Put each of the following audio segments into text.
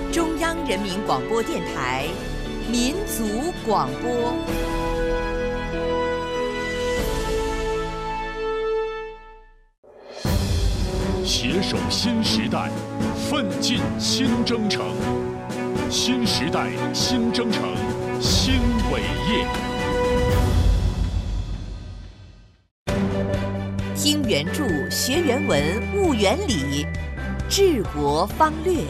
中央人民广播电台民族广播。 携手新时代，奋进新征程。新时代新征程新伟业。 听原著，学原文，悟原理，治国方略。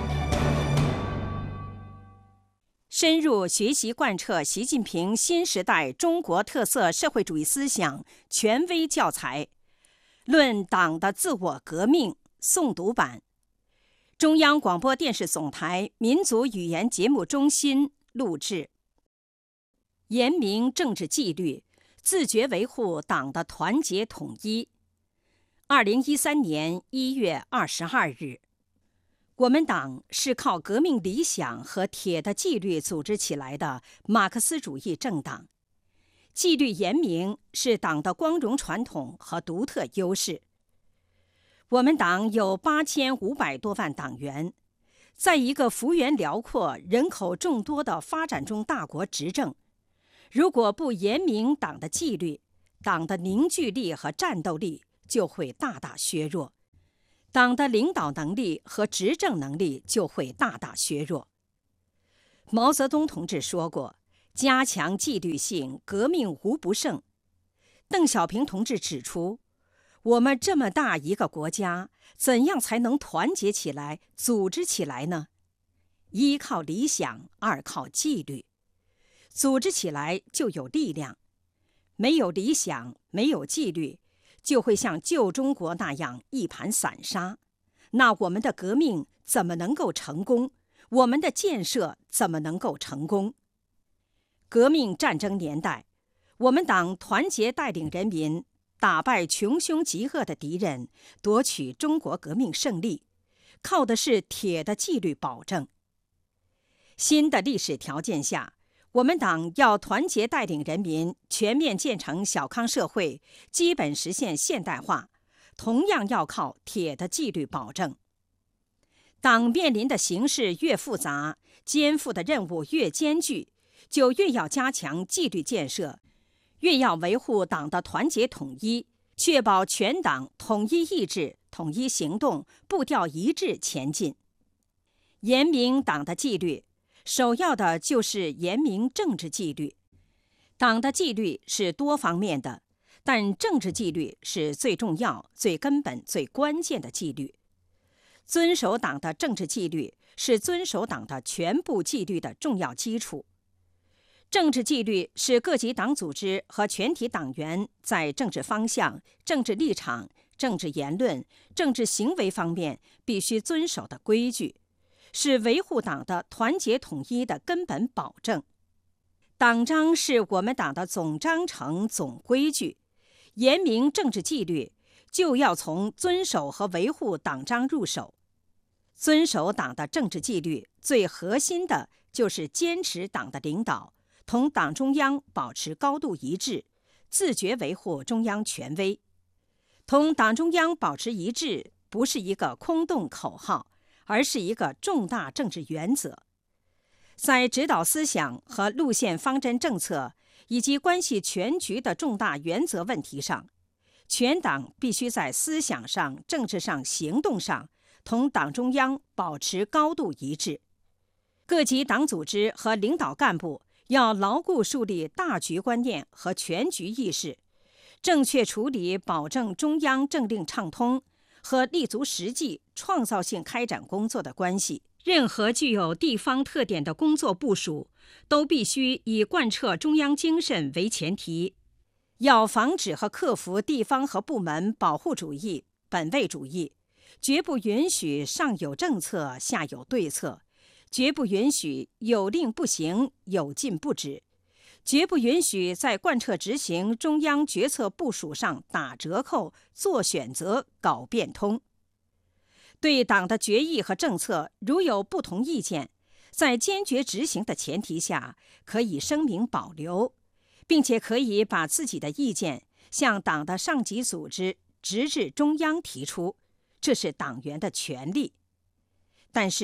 深入学习贯彻习近平新时代中国特色社会主义思想权威教材《论党的自我革命》诵读版，中央广播电视总台民族语言节目中心录制。严明政治纪律，自觉维护党的团结统一。2013年1月22日，我们党是靠革命理想和铁的纪律组织起来的马克思主义政党。纪律严明是党的光荣传统和独特优势。我们党有8500多万党员，在一个幅员辽阔、人口众多的发展中大国执政，如果不严明党的纪律，党的凝聚力和战斗力就会大大削弱，党的领导能力和执政能力就会大大削弱。毛泽东同志说过，加强纪律性，革命无不胜。邓小平同志指出，我们这么大一个国家，怎样才能团结起来、组织起来呢？一靠理想，二靠纪律。组织起来就有力量，没有理想，没有纪律，就会像旧中国那样一盘散沙。那我们的革命怎么能够成功？我们的建设怎么能够成功？革命战争年代，我们党团结带领人民打败穷凶极恶的敌人，夺取中国革命胜利，靠的是铁的纪律保证。新的历史条件下，我们党要团结带领人民全面建成小康社会，基本实现现代化，同样要靠铁的纪律保证。党面临的形势越复杂，肩负的任务越艰巨，就越要加强纪律建设，越要维护党的团结统一，确保全党统一意志、统一行动，步调一致前进。严明党的纪律，首要的就是严明政治纪律。党的纪律是多方面的，但政治纪律是最重要、最根本、最关键的纪律。遵守党的政治纪律是遵守党的全部纪律的重要基础。政治纪律是各级党组织和全体党员在政治方向、政治立场、政治言论、政治行为方面必须遵守的规矩，是维护党的团结统一的根本保证。党章是我们党的总章程、总规矩，严明政治纪律就要从遵守和维护党章入手。遵守党的政治纪律，最核心的就是坚持党的领导，同党中央保持高度一致，自觉维护中央权威。同党中央保持一致，不是一个空洞口号，而是一个重大政治原则。在指导思想和路线方针政策以及关系全局的重大原则问题上，全党必须在思想上、政治上、行动上同党中央保持高度一致。各级党组织和领导干部要牢固树立大局观念和全局意识，正确处理保证中央政令畅通和立足实际、创造性开展工作的关系。任何具有地方特点的工作部署，都必须以贯彻中央精神为前提，要防止和克服地方和部门保护主义、本位主义，绝不允许上有政策下有对策，绝不允许有令不行有禁不止，绝不允许在贯彻执行中央决策部署上打折扣、做选择、搞变通。对党的决议和政策如有不同意见，在坚决执行的前提下，可以声明保留，并且可以把自己的意见向党的上级组织直至中央提出，这是党员的权利。但是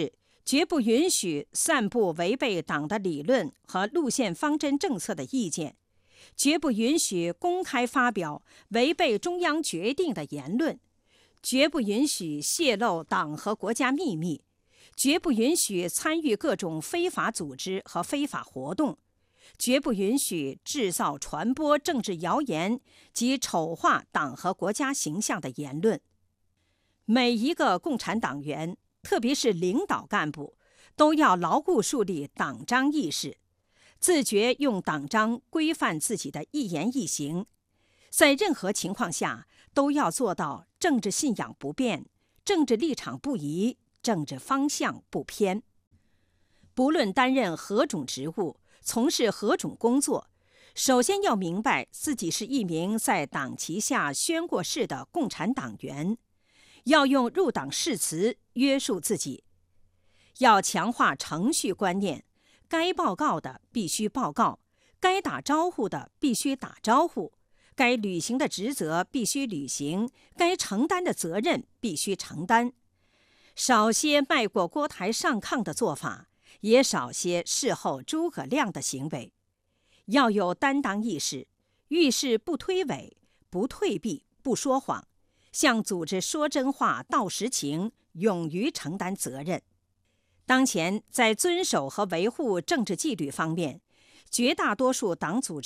绝不允许散布违背党的理论和路线方针政策的意见，绝不允许公开发表违背中央决定的言论，绝不允许泄露党和国家秘密，绝不允许参与各种非法组织和非法活动，绝不允许制造、传播政治谣言及丑化党和国家形象的言论。每一个共产党员，特别是领导干部，都要牢固树立党章意识，自觉用党章规范自己的一言一行，在任何情况下都要做到政治信仰不变，政治立场不移，政治方向不偏。不论担任何种职务，从事何种工作，首先要明白自己是一名在党旗下宣过誓的共产党员，要用入党誓词约束自己，要强化程序观念，该报告的必须报告，该打招呼的必须打招呼，该履行的职责必须履行，该承担的责任必须承担。少些迈过锅台上炕的做法，也少些事后诸葛亮的行为。要有担当意识，遇事不推诿，不退避，不说谎，向组织说真话，道实情，勇于承担责任。当前在遵守和维护政治纪律方面，绝大多数党组织